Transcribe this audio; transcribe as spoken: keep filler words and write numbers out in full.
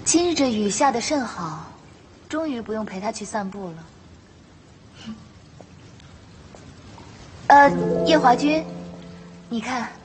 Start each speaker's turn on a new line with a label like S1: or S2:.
S1: 今日这雨下得甚好，终于不用陪他去散步了。呃，夜华君，你看